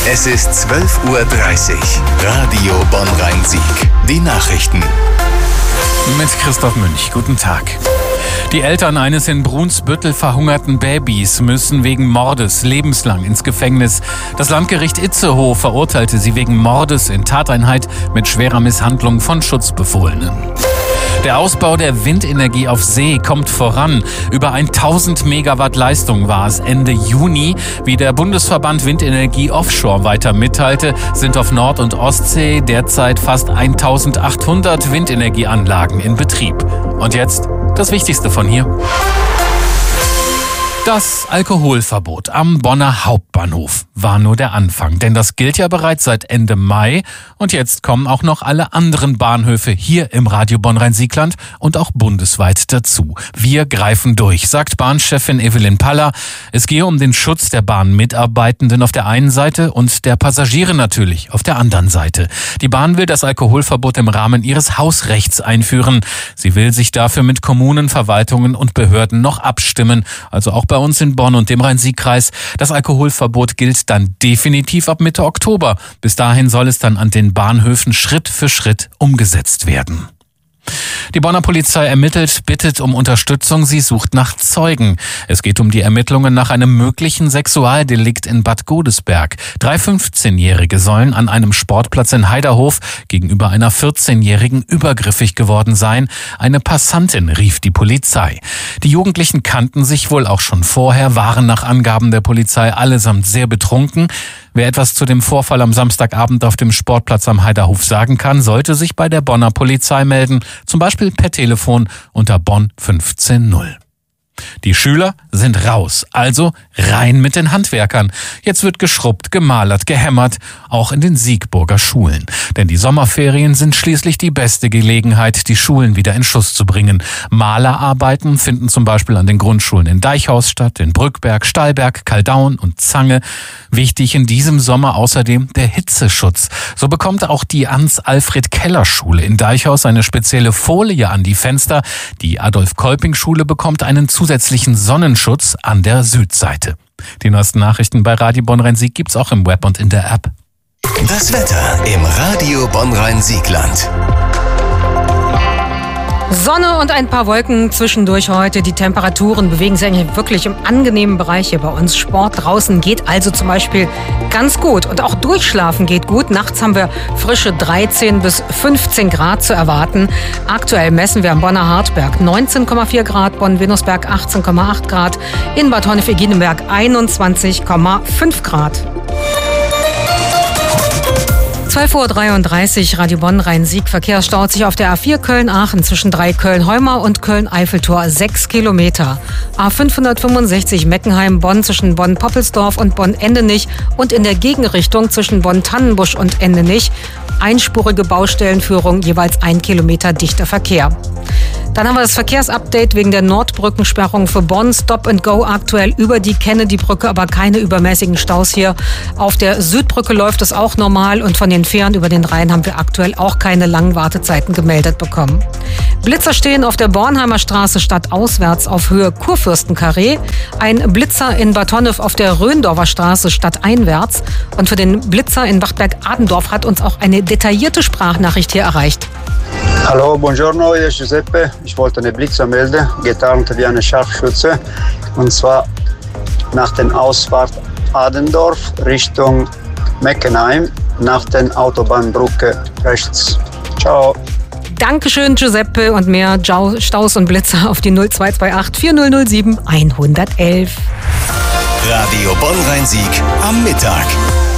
Es ist 12:30 Uhr. Radio Bonn-Rhein-Sieg. Die Nachrichten. Mit Christoph Münch. Guten Tag. Die Eltern eines in Brunsbüttel verhungerten Babys müssen wegen Mordes lebenslang ins Gefängnis. Das Landgericht Itzehoe verurteilte sie wegen Mordes in Tateinheit mit schwerer Misshandlung von Schutzbefohlenen. Der Ausbau der Windenergie auf See kommt voran. Über 1000 Megawatt Leistung war es Ende Juni. Wie der Bundesverband Windenergie Offshore weiter mitteilte, sind auf Nord- und Ostsee derzeit fast 1800 Windenergieanlagen in Betrieb. Und jetzt das Wichtigste von hier. Das Alkoholverbot am Bonner Hauptbahnhof war nur der Anfang, denn das gilt ja bereits seit Ende Mai und jetzt kommen auch noch alle anderen Bahnhöfe hier im Radio Bonn-Rhein-Siegland und auch bundesweit dazu. Wir greifen durch, sagt Bahnchefin Evelyn Paller. Es gehe um den Schutz der Bahnmitarbeitenden auf der einen Seite und der Passagiere natürlich auf der anderen Seite. Die Bahn will das Alkoholverbot im Rahmen ihres Hausrechts einführen. Sie will sich dafür mit Kommunen, Verwaltungen und Behörden noch abstimmen, also auch bei uns in Bonn und dem Rhein-Sieg-Kreis. Das Alkoholverbot gilt dann definitiv ab Mitte Oktober. Bis dahin soll es dann an den Bahnhöfen Schritt für Schritt umgesetzt werden. Die Bonner Polizei ermittelt, bittet um Unterstützung, sie sucht nach Zeugen. Es geht um die Ermittlungen nach einem möglichen Sexualdelikt in Bad Godesberg. 3 15-Jährige sollen an einem Sportplatz in Heiderhof gegenüber einer 14-Jährigen übergriffig geworden sein. Eine Passantin rief die Polizei. Die Jugendlichen kannten sich wohl auch schon vorher, waren nach Angaben der Polizei allesamt sehr betrunken. Wer etwas zu dem Vorfall am Samstagabend auf dem Sportplatz am Heiderhof sagen kann, sollte sich bei der Bonner Polizei melden, zum Beispiel per Telefon unter Bonn 150. Die Schüler sind raus, also rein mit den Handwerkern. Jetzt wird geschrubbt, gemalert, gehämmert, auch in den Siegburger Schulen. Denn die Sommerferien sind schließlich die beste Gelegenheit, die Schulen wieder in Schuss zu bringen. Malerarbeiten finden zum Beispiel an den Grundschulen in Deichhaus statt, in Brückberg, Stallberg, Kaldaun und Zange. Wichtig in diesem Sommer außerdem der Hitzeschutz. So bekommt auch die Hans-Alfred-Keller-Schule in Deichhaus eine spezielle Folie an die Fenster. Die Adolf-Kolping-Schule bekommt einen zusätzlichen Sonnenschutz an der Südseite. Die neuesten Nachrichten bei Radio Bonn-Rhein-Sieg gibt's auch im Web und in der App. Das Wetter im Radio Bonn-Rhein-Siegland. Sonne und ein paar Wolken zwischendurch heute. Die Temperaturen bewegen sich eigentlich wirklich im angenehmen Bereich hier bei uns. Sport draußen geht also zum Beispiel ganz gut. Und auch Durchschlafen geht gut. Nachts haben wir frische 13 bis 15 Grad zu erwarten. Aktuell messen wir am Bonner Hartberg 19,4 Grad, Bonn-Venusberg 18,8 Grad, in Bad Honnef-Egidenberg 21,5 Grad. 12:33 Uhr, Radio Bonn-Rhein-Sieg. Verkehr staut sich auf der A4 Köln-Aachen zwischen 3 Köln-Heumar und Köln-Eiffeltor 6 Kilometer. A565 Meckenheim-Bonn zwischen Bonn-Poppelsdorf und Bonn-Endenich und in der Gegenrichtung zwischen Bonn-Tannenbusch und Endenich. Einspurige Baustellenführung, jeweils 1 Kilometer dichter Verkehr. Dann haben wir das Verkehrsupdate wegen der Nordbrückensperrung für Bonn. Stop and Go aktuell über die Kennedy-Brücke, aber keine übermäßigen Staus hier. Auf der Südbrücke läuft es auch normal und von den Fähren über den Rhein haben wir aktuell auch keine langen Wartezeiten gemeldet bekommen. Blitzer stehen auf der Bornheimer Straße stadtauswärts auf Höhe Kurfürstenkarree. Ein Blitzer in Bad Honnef auf der Röndorfer Straße stadteinwärts. Und für den Blitzer in Wachtberg-Adendorf hat uns auch eine detaillierte Sprachnachricht hier erreicht. Hallo, buongiorno, hier ist Giuseppe. Ich wollte eine Blitzer melden, getarnt wie eine Scharfschütze. Und zwar nach der Ausfahrt Adendorf Richtung Meckenheim, nach der Autobahnbrücke rechts. Ciao. Dankeschön, Giuseppe, und mehr Staus und Blitzer auf die 0228 4007 111. Radio Bonn-Rhein-Sieg am Mittag.